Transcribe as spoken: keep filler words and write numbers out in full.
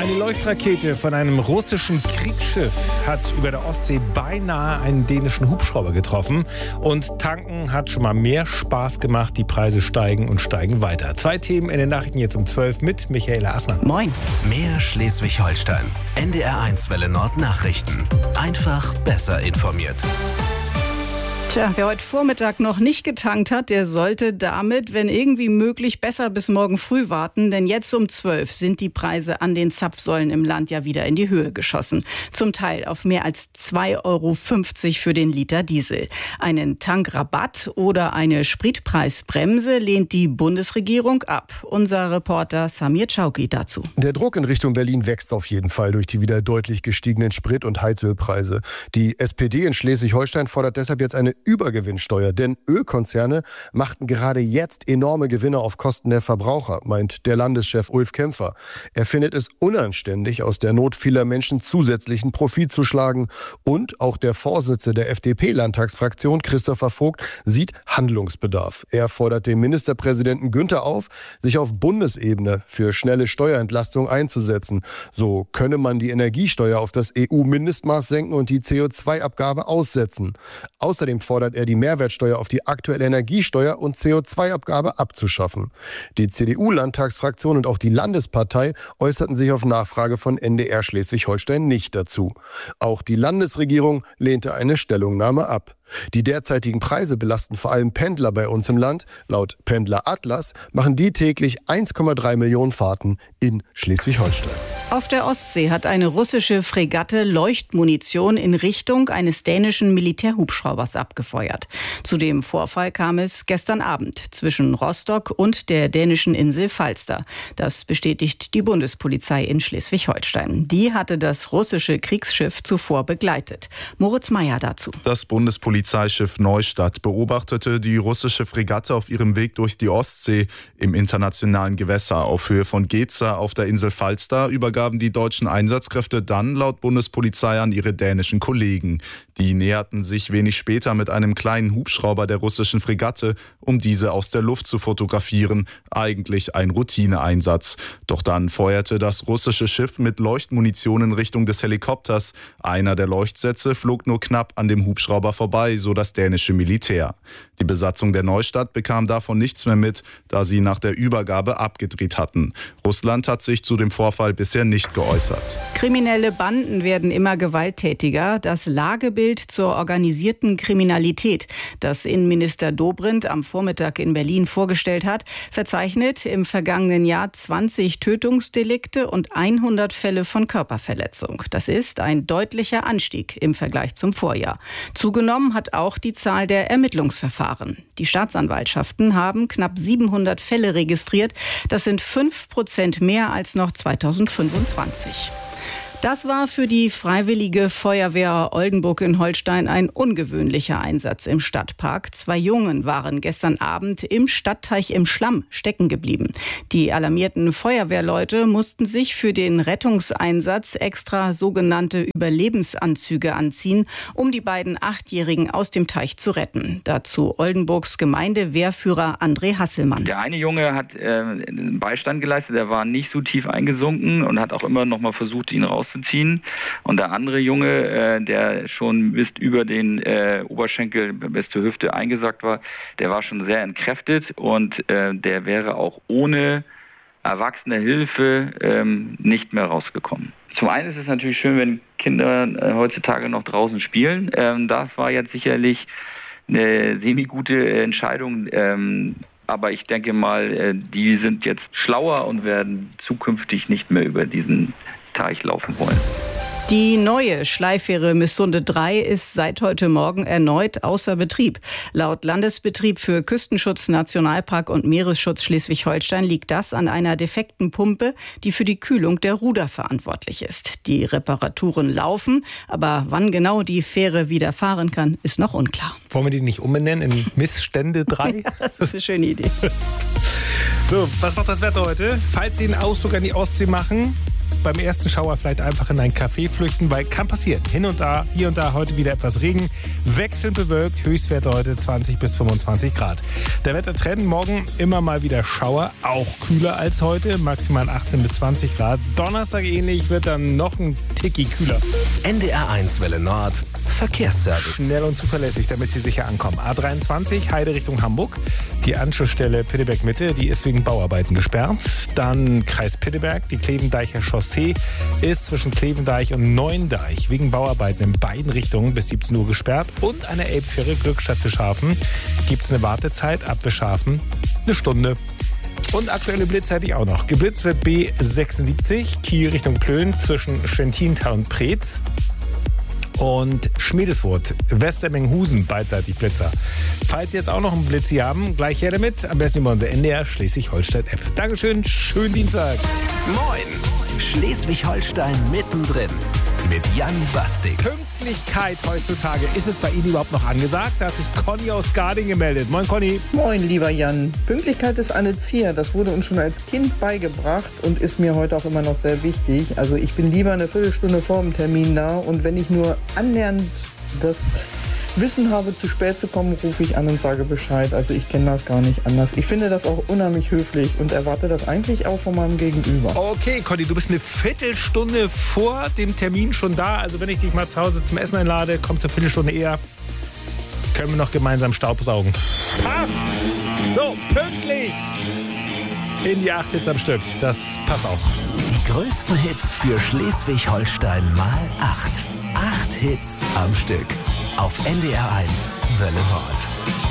Eine Leuchtrakete von einem russischen Kriegsschiff hat über der Ostsee beinahe einen dänischen Hubschrauber getroffen. Und tanken hat schon mal mehr Spaß gemacht. Die Preise steigen und steigen weiter. Zwei Themen in den Nachrichten jetzt um zwölf mit Michaela Assmann. Moin. Mehr Schleswig-Holstein. N D R eins Welle Nord Nachrichten. Einfach besser informiert. Tja, wer heute Vormittag noch nicht getankt hat, der sollte damit, wenn irgendwie möglich, besser bis morgen früh warten. Denn jetzt um zwölf sind die Preise an den Zapfsäulen im Land ja wieder in die Höhe geschossen. Zum Teil auf mehr als zwei Euro fünfzig für den Liter Diesel. Einen Tankrabatt oder eine Spritpreisbremse lehnt die Bundesregierung ab. Unser Reporter Samir Chauki dazu. Der Druck in Richtung Berlin wächst auf jeden Fall durch die wieder deutlich gestiegenen Sprit- und Heizölpreise. Die S P D in Schleswig-Holstein fordert deshalb jetzt eine Übergewinnsteuer, denn Ölkonzerne machten gerade jetzt enorme Gewinne auf Kosten der Verbraucher, meint der Landeschef Ulf Kämpfer. Er findet es unanständig, aus der Not vieler Menschen zusätzlichen Profit zu schlagen. Und auch der Vorsitzende der F D P-Landtagsfraktion, Christopher Vogt, sieht Handlungsbedarf. Er fordert den Ministerpräsidenten Günther auf, sich auf Bundesebene für schnelle Steuerentlastung einzusetzen. So könne man die Energiesteuer auf das E U-Mindestmaß senken und die C O zwei Abgabe aussetzen. Außerdem fordert er, die Mehrwertsteuer auf die aktuelle Energiesteuer und C O zwei Abgabe abzuschaffen. Die C D U-Landtagsfraktion und auch die Landespartei äußerten sich auf Nachfrage von N D R Schleswig-Holstein nicht dazu. Auch die Landesregierung lehnte eine Stellungnahme ab. Die derzeitigen Preise belasten vor allem Pendler bei uns im Land. Laut Pendler Atlas machen die täglich eins Komma drei Millionen Fahrten in Schleswig-Holstein. Auf der Ostsee hat eine russische Fregatte Leuchtmunition in Richtung eines dänischen Militärhubschraubers abgefeuert. Zu dem Vorfall kam es gestern Abend zwischen Rostock und der dänischen Insel Falster. Das bestätigt die Bundespolizei in Schleswig-Holstein. Die hatte das russische Kriegsschiff zuvor begleitet. Moritz Meyer dazu. Das Bundespolizeischiff Neustadt beobachtete die russische Fregatte auf ihrem Weg durch die Ostsee im internationalen Gewässer auf Höhe von Geza auf der Insel Falster übergaben die deutschen Einsatzkräfte dann laut Bundespolizei an ihre dänischen Kollegen. Die näherten sich wenig später mit einem kleinen Hubschrauber der russischen Fregatte, um diese aus der Luft zu fotografieren. Eigentlich ein Routineeinsatz. Doch dann feuerte das russische Schiff mit Leuchtmunition in Richtung des Helikopters. Einer der Leuchtsätze flog nur knapp an dem Hubschrauber vorbei, so das dänische Militär. Die Besatzung der Neustadt bekam davon nichts mehr mit, da sie nach der Übergabe abgedreht hatten. Russland hat sich zu dem Vorfall bisher nicht geäußert. Kriminelle Banden werden immer gewalttätiger. Das Lagebild zur organisierten Kriminalität, das Innenminister Dobrindt am Vormittag in Berlin vorgestellt hat, verzeichnet im vergangenen Jahr zwanzig Tötungsdelikte und hundert Fälle von Körperverletzung. Das ist ein deutlicher Anstieg im Vergleich zum Vorjahr. Zugenommen hat auch die Zahl der Ermittlungsverfahren. Die Staatsanwaltschaften haben knapp siebenhundert Fälle registriert. Das sind fünf Prozent mehr als noch zweitausendfünfundzwanzig. Das war für die Freiwillige Feuerwehr Oldenburg in Holstein ein ungewöhnlicher Einsatz im Stadtpark. Zwei Jungen waren gestern Abend im Stadtteich im Schlamm stecken geblieben. Die alarmierten Feuerwehrleute mussten sich für den Rettungseinsatz extra sogenannte Überlebensanzüge anziehen, um die beiden Achtjährigen aus dem Teich zu retten. Dazu Oldenburgs Gemeindewehrführer André Hasselmann. Der eine Junge hat äh, Beistand geleistet, der war nicht so tief eingesunken und hat auch immer noch mal versucht, ihn rauszuziehen. Und der andere Junge, äh, der schon bis über den äh, Oberschenkel bis zur Hüfte eingesackt war, der war schon sehr entkräftet und äh, der wäre auch ohne erwachsene Hilfe ähm, nicht mehr rausgekommen. Zum einen ist es natürlich schön, wenn Kinder äh, heutzutage noch draußen spielen. Ähm, das war jetzt sicherlich eine semi-gute Entscheidung. Ähm, aber ich denke mal, äh, die sind jetzt schlauer und werden zukünftig nicht mehr über diesen Teich laufen wollen. Die neue Schleifähre Missunde drei ist seit heute Morgen erneut außer Betrieb. Laut Landesbetrieb für Küstenschutz, Nationalpark und Meeresschutz Schleswig-Holstein liegt das an einer defekten Pumpe, die für die Kühlung der Ruder verantwortlich ist. Die Reparaturen laufen, aber wann genau die Fähre wieder fahren kann, ist noch unklar. Wollen wir die nicht umbenennen in Missstände drei? Das ist eine schöne Idee. So, was macht das Wetter heute? Falls Sie einen Ausflug an die Ostsee machen, beim ersten Schauer vielleicht einfach in ein Café flüchten, weil kann passieren. Hin und da, hier und da heute wieder etwas Regen. Wechselnd bewölkt, Höchstwerte heute zwanzig bis fünfundzwanzig Grad. Der Wettertrend morgen immer mal wieder Schauer, auch kühler als heute, maximal achtzehn bis zwanzig Grad. Donnerstag ähnlich, wird dann noch ein Ticki kühler. N D R eins Welle Nord, Verkehrsservice. Schnell und zuverlässig, damit Sie sicher ankommen. A dreiundzwanzig, Heide Richtung Hamburg. Die Anschlussstelle Pitteberg-Mitte, die ist wegen Bauarbeiten gesperrt. Dann Kreis Pitteberg, die Klevendeicher Chaussee ist zwischen Klevendeich und Neuendeich wegen Bauarbeiten in beiden Richtungen bis siebzehn Uhr gesperrt. Und eine Elbfähre Glückstadt Wischhafen gibt es eine Wartezeit ab Wischhafen eine Stunde. Und aktuelle Blitz hätte ich auch noch. Geblitzt wird B sechsundsiebzig, Kiel Richtung Plön zwischen Schwentintal und Preetz. Und Schmiedeswurth, Westermengenhusen, beidseitig Blitzer. Falls Sie jetzt auch noch einen Blitz hier haben, gleich her damit. Am besten über unsere N D R Schleswig-Holstein-App. Dankeschön, schönen Dienstag. Moin, Schleswig-Holstein mittendrin mit Jan Bastik. Pünktlichkeit heutzutage. Ist es bei Ihnen überhaupt noch angesagt? Da hat sich Conny aus Garding gemeldet. Moin, Conny. Moin, lieber Jan. Pünktlichkeit ist eine Zier. Das wurde uns schon als Kind beigebracht und ist mir heute auch immer noch sehr wichtig. Also ich bin lieber eine Viertelstunde vor dem Termin da und wenn ich nur annähernd das Wissen habe, zu spät zu kommen, rufe ich an und sage Bescheid. Also ich kenne das gar nicht anders. Ich finde das auch unheimlich höflich und erwarte das eigentlich auch von meinem Gegenüber. Okay, Conny, du bist eine Viertelstunde vor dem Termin schon da. Also wenn ich dich mal zu Hause zum Essen einlade, kommst du eine Viertelstunde eher. Können wir noch gemeinsam Staubsaugen. Passt! So, pünktlich! In die acht Hits am Stück. Das passt auch. Die größten Hits für Schleswig-Holstein mal acht. Acht Hits am Stück. Auf N D R eins Welle Nord.